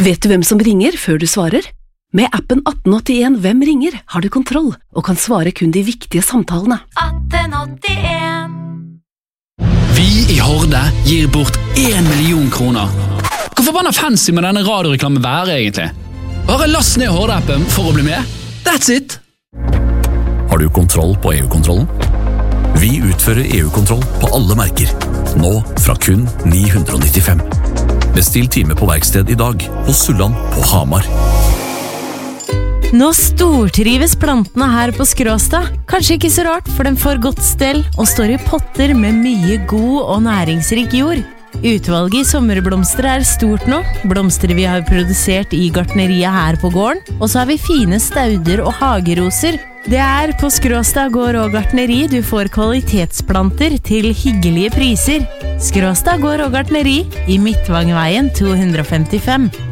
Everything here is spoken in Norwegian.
Vet du hvem som ringer før du svarer? Med appen 1881 Hvem ringer har du kontroll og kan svare kun de viktige samtalene. 1881. Vi i Horde gir bort 1 million kroner. Hvor forbanna fancy må denne radioreklamen være egentlig? Bare last ned Horde-appen for å bli med. That's it! Har du kontroll på EU-kontrollen? Vi utfører EU-kontroll på alle merker. Nå fra kun 995. Bestill time på verksted i dag hos Sulland på Hamar. Nå stortrives plantene her på Skråstad. Kanskje ikke så rart, for den får godt stell og står i potter med mye god og næringsrik jord. Utvalget i sommerblomster er stort nå. Blomster vi har produsert i gartneriet her på gården. Og så har vi fine stauder og hageroser. Det er på Skråstad gård og gartneri du får kvalitetsplanter til hyggelige priser. Skråstad gård og gartneri i Midtvangveien 255.